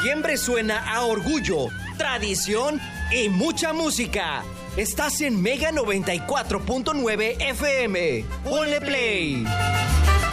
diciembre suena a orgullo, tradición y mucha música. Estás en Mega 94.9 FM. Ponle play.